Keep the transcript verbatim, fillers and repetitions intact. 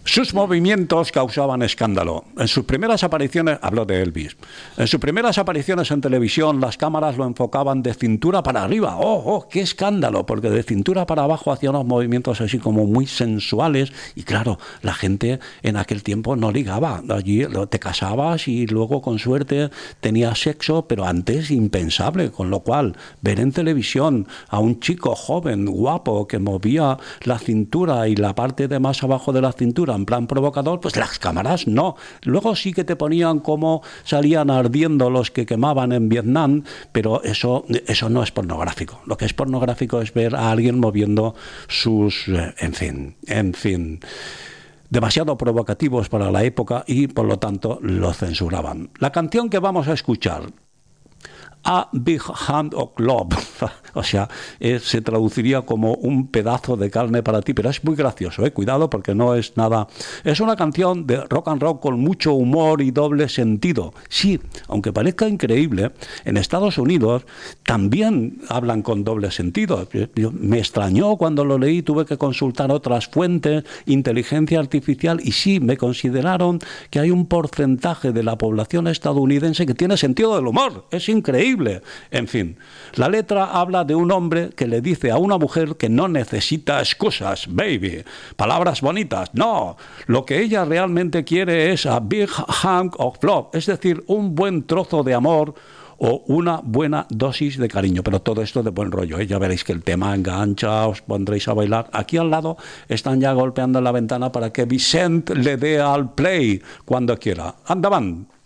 Sus movimientos causaban escándalo. En sus primeras apariciones, hablo de Elvis, en sus primeras apariciones en televisión, las cámaras lo enfocaban de cintura para arriba. ¡Oh, oh, qué escándalo! Porque de cintura para abajo hacía unos movimientos así como muy sensuales. Y claro, la gente en aquel tiempo no ligaba. Allí te casabas y luego, con suerte, tenías sexo, pero antes impensable. Con lo cual, ver en televisión a un chico joven, guapo, que movía la cintura y la parte de más abajo de la cintura en plan provocador, pues las cámaras no. Luego sí que te ponían cómo salían ardiendo los que quemaban en Vietnam, pero eso, eso no es pornográfico. Lo que es pornográfico es ver a alguien moviendo sus... en fin, en fin... demasiado provocativos para la época y, por lo tanto, lo censuraban. La canción que vamos a escuchar, A Big Hand of Love, o sea, eh, se traduciría como un pedazo de carne para ti, pero es muy gracioso, eh, cuidado, porque no es nada... Es una canción de rock and roll con mucho humor y doble sentido. Sí, aunque parezca increíble, en Estados Unidos también hablan con doble sentido. Yo, me extrañó cuando lo leí, tuve que consultar otras fuentes, inteligencia artificial, y sí, me consideraron que hay un porcentaje de la población estadounidense que tiene sentido del humor. Es increíble. En fin, la letra habla de un hombre que le dice a una mujer que no necesita excusas, baby, palabras bonitas, no, lo que ella realmente quiere es a big hunk of love, es decir, un buen trozo de amor o una buena dosis de cariño, pero todo esto de buen rollo, ¿eh? Ya veréis que el tema engancha, os pondréis a bailar. Aquí al lado están ya golpeando en la ventana para que Vicent le dé al play cuando quiera. Anda, van.